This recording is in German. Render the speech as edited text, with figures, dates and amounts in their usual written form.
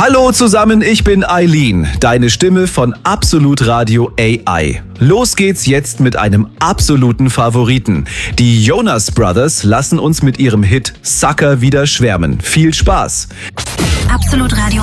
Hallo zusammen, ich bin Eileen, deine Stimme von Absolut Radio AI. Los geht's jetzt mit einem absoluten Favoriten. Die Jonas Brothers lassen uns mit ihrem Hit Sucker wieder schwärmen. Viel Spaß! Absolut Radio